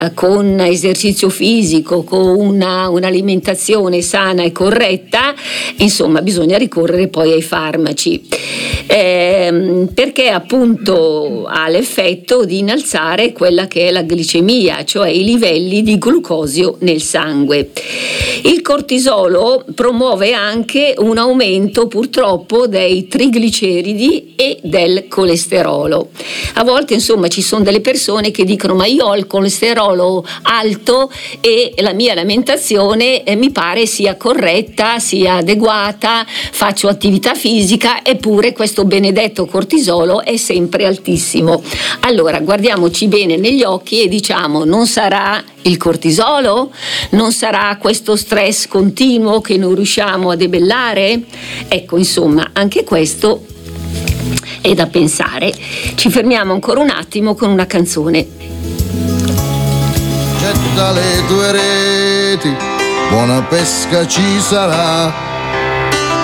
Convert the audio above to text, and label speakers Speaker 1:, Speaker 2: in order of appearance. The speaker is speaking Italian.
Speaker 1: con esercizio fisico, con un'alimentazione sana e corretta, insomma bisogna ricorrere poi ai farmaci, perché appunto ha l'effetto di innalzare quella che è la glicemia, cioè i livelli di glucosio nel sangue. Il cortisolo promuove anche un aumento purtroppo dei trigliceridi e del colesterolo. A volte insomma ci sono delle persone che dicono: ma io ho il colesterolo alto e la mia alimentazione mi pare sia corretta, sia adeguata, faccio attività fisica, eppure questo benedetto cortisolo è sempre altissimo. Allora guardiamoci bene negli occhi e diciamo: non sarà il cortisolo? Non sarà questo stress continuo che non riusciamo a debellare? Ecco, insomma, anche questo è da pensare. Ci fermiamo ancora un attimo con una canzone.
Speaker 2: Getta le tue reti, buona pesca ci sarà.